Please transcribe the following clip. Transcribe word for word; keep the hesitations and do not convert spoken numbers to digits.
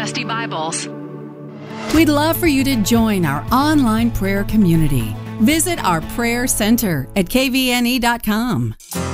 Trusty Bibles. We'd love for you to join our online prayer community. Visit our prayer center at k v n e dot com.